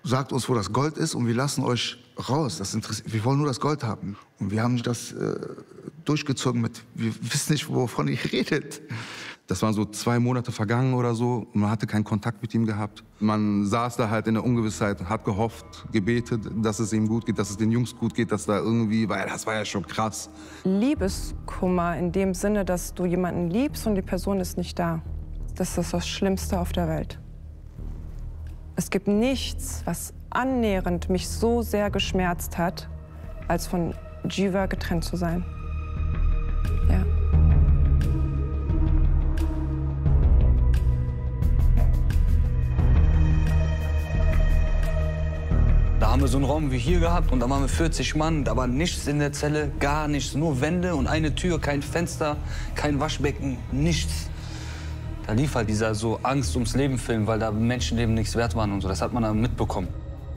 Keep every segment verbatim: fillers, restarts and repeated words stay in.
sagt uns, wo das Gold ist und wir lassen euch raus. Das interessiert, wir wollen nur das Gold haben. Und wir haben das äh, durchgezogen mit, wir wissen nicht, wovon ihr redet. Das waren so zwei Monate vergangen oder so. Man hatte keinen Kontakt mit ihm gehabt. Man saß da halt in der Ungewissheit, hat gehofft, gebetet, dass es ihm gut geht, dass es den Jungs gut geht, dass da irgendwie, weil das war ja schon krass. Liebeskummer in dem Sinne, dass du jemanden liebst und die Person ist nicht da. Das ist das Schlimmste auf der Welt. Es gibt nichts, was annähernd mich so sehr geschmerzt hat, als von Jiva getrennt zu sein. Ja. Da haben wir so einen Raum wie hier gehabt und da waren wir vierzig Mann. Da war nichts in der Zelle, gar nichts. Nur Wände und eine Tür, kein Fenster, kein Waschbecken, nichts. Da lief halt dieser so Angst ums Leben Film, weil da Menschenleben nichts wert waren und so. Das hat man dann mitbekommen.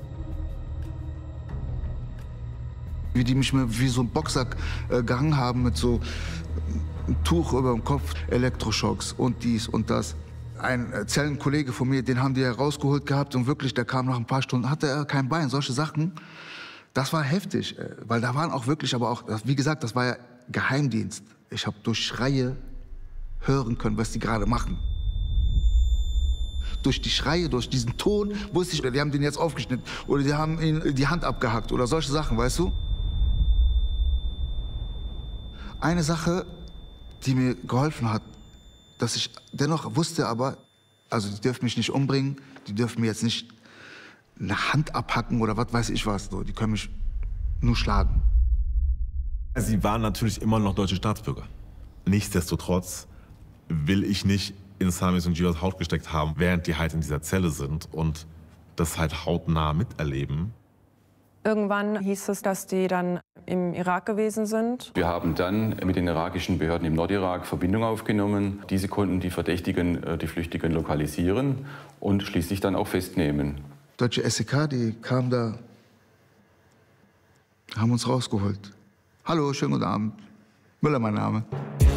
Wie die mich wie so ein Boxsack äh, gehangen haben mit so ein Tuch über dem Kopf, Elektroschocks und dies und das. Ein äh, Zellenkollege von mir, den haben die herausgeholt gehabt und wirklich, der kam nach ein paar Stunden, hatte er kein Bein, solche Sachen. Das war heftig, äh, weil da waren auch wirklich, aber auch, wie gesagt, das war ja Geheimdienst. Ich habe durch Schreie hören können, was die gerade machen. Durch die Schreie, durch diesen Ton wusste ich, die haben den jetzt aufgeschnitten oder die haben ihm die Hand abgehackt oder solche Sachen, weißt du? Eine Sache, die mir geholfen hat, dass ich dennoch wusste, aber, also die dürfen mich nicht umbringen, die dürfen mir jetzt nicht eine Hand abhacken oder was weiß ich was, die können mich nur schlagen. Sie waren natürlich immer noch deutsche Staatsbürger. Nichtsdestotrotz will ich nicht in Samis und Jivas Haut gesteckt haben, während die halt in dieser Zelle sind und das halt hautnah miterleben. Irgendwann hieß es, dass die dann im Irak gewesen sind. Wir haben dann mit den irakischen Behörden im Nordirak Verbindung aufgenommen. Diese konnten die Verdächtigen, die Flüchtigen lokalisieren und schließlich dann auch festnehmen. Deutsche S E K, die kamen da, haben uns rausgeholt. Hallo, schönen guten Abend. Müller mein Name.